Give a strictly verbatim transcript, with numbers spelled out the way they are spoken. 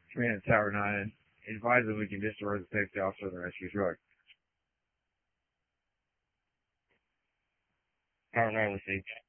Command to Tower nine. Advise that we can destroy the safety officer of the rescue truck. Tower nine received.